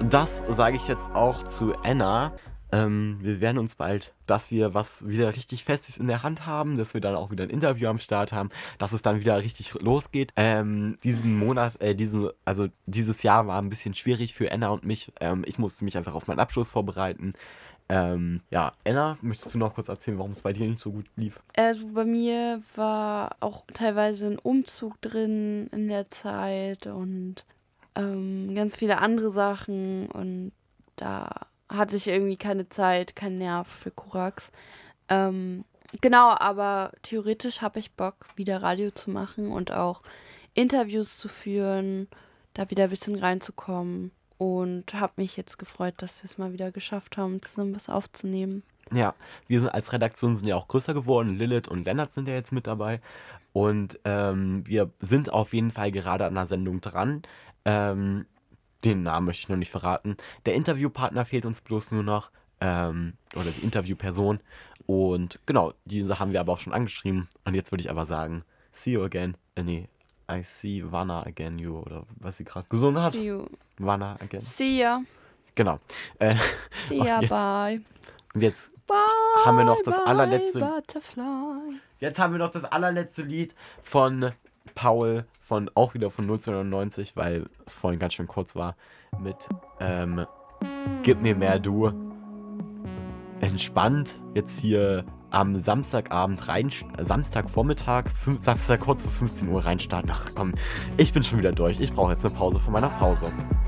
das sage ich jetzt auch zu Anna. Wir werden uns bald, dass wir was wieder richtig Festes in der Hand haben, dass wir dann auch wieder ein Interview am Start haben, dass es dann wieder richtig losgeht. Diesen Monat, dieses Jahr war ein bisschen schwierig für Anna und mich. Ich musste mich einfach auf meinen Abschluss vorbereiten. Ja, Anna, möchtest du noch kurz erzählen, warum es bei dir nicht so gut lief? Also bei mir war auch teilweise ein Umzug drin in der Zeit und ganz viele andere Sachen und da hatte ich irgendwie keine Zeit, keinen Nerv für Korax. Genau, aber theoretisch habe ich Bock, wieder Radio zu machen und auch Interviews zu führen, da wieder ein bisschen reinzukommen. Und habe mich jetzt gefreut, dass wir es mal wieder geschafft haben, zusammen was aufzunehmen. Ja, wir sind als Redaktion sind ja auch größer geworden. Lilith und Lennart sind ja jetzt mit dabei. Und wir sind auf jeden Fall gerade an der Sendung dran. Den Namen möchte ich noch nicht verraten. Der Interviewpartner fehlt uns bloß nur noch. Oder die Interviewperson. Und genau, diese haben wir aber auch schon angeschrieben. Und jetzt würde ich aber sagen, see you again. I see Vanna again, you. Oder was sie gerade gesungen hat. See you. Vanna again. See ya. Genau. See ya, jetzt, bye. Und jetzt Bye, haben wir noch das bye, allerletzte. Butterfly. Jetzt haben wir noch das allerletzte Lied von Paul, auch wieder von 1999, weil es vorhin ganz schön kurz war, mit Gib mir mehr du. Entspannt jetzt hier am Samstagabend Samstagvormittag, Samstag kurz vor 15 Uhr reinstarten. Ach komm, ich bin schon wieder durch. Ich brauche jetzt eine Pause von meiner Pause.